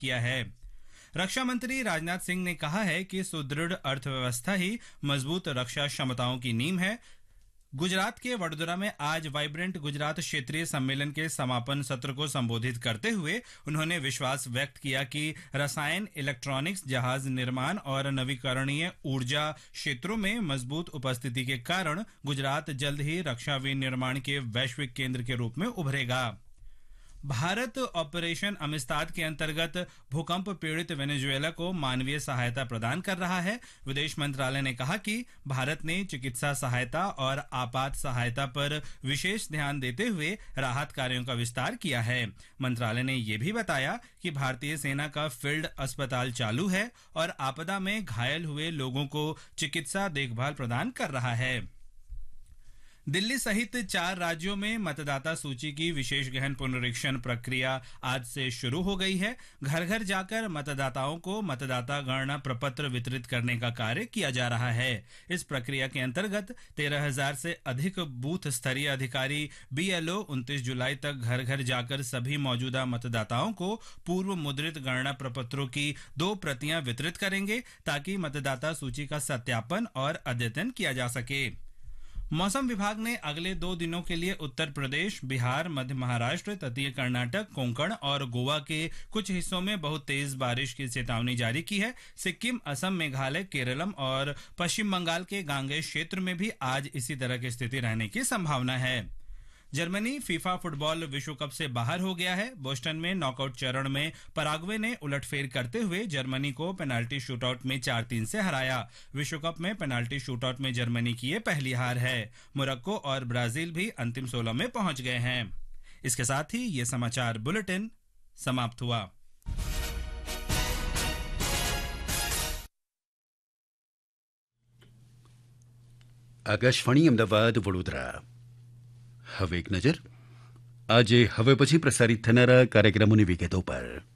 किया है। रक्षा मंत्री राजनाथ सिंह ने कहा है कि सुदृढ़ अर्थव्यवस्था ही मजबूत रक्षा क्षमताओं की नींव है। गुजरात के वडोदरा में आज वाइब्रेंट गुजरात क्षेत्रीय सम्मेलन के समापन सत्र को संबोधित करते हुए उन्होंने विश्वास व्यक्त किया कि रसायन, इलेक्ट्रॉनिक्स, जहाज निर्माण और नवीकरणीय ऊर्जा क्षेत्रों में मजबूत उपस्थिति के कारण गुजरात जल्द ही रक्षा विनिर्माण के वैश्विक केंद्र के रूप में उभरेगा। भारत ऑपरेशन अमिस्ताद के अंतर्गत भूकंप पीड़ित वेनेजुएला को मानवीय सहायता प्रदान कर रहा है। विदेश मंत्रालय ने कहा कि भारत ने चिकित्सा सहायता और आपात सहायता पर विशेष ध्यान देते हुए राहत कार्यों का विस्तार किया है। मंत्रालय ने यह भी बताया कि भारतीय सेना का फील्ड अस्पताल चालू है और आपदा में घायल हुए लोगों को चिकित्सा देखभाल प्रदान कर रहा है। दिल्ली सहित 4 राज्यों में मतदाता सूची की विशेष गहन पुनरीक्षण प्रक्रिया आज से शुरू हो गई है। घर घर जाकर मतदाताओं को मतदाता गणना प्रपत्र वितरित करने का कार्य किया जा रहा है। इस प्रक्रिया के अंतर्गत 13,000 से अधिक बूथ स्तरीय अधिकारी BLO 29 जुलाई तक घर घर जाकर सभी मौजूदा मतदाताओं को पूर्व मुद्रित गणना प्रपत्रों की 2 प्रतियां वितरित करेंगे ताकि मतदाता सूची का सत्यापन और अद्यतन किया जा सके। मौसम विभाग ने अगले 2 दिनों के लिए उत्तर प्रदेश, बिहार, मध्य महाराष्ट्र, तटीय कर्नाटक, कोंकण और गोवा के कुछ हिस्सों में बहुत तेज बारिश की चेतावनी जारी की है। सिक्किम, असम, मेघालय, केरलम और पश्चिम बंगाल के गांगेय क्षेत्र में भी आज इसी तरह की स्थिति रहने की संभावना है। जर्मनी फीफा फुटबॉल विश्व कप से बाहर हो गया है। बोस्टन में नॉकआउट चरण में पराग्वे ने उलटफेर करते हुए जर्मनी को पेनाल्टी शूटआउट में 4-3 से हराया। विश्व कप में पेनाल्टी शूटआउट में जर्मनी की ये पहली हार है। मोरक्को और ब्राजील भी अंतिम 16 में पहुंच गए हैं। इसके साथ ही ये समाचार बुलेटिन समाप्त हुआ। આકાશવાણી અમદાવાદ વડોદરા। હવે એક નજર આજે હવે પછી પ્રસારિત થનારા કાર્યક્રમોની વિગતો પર।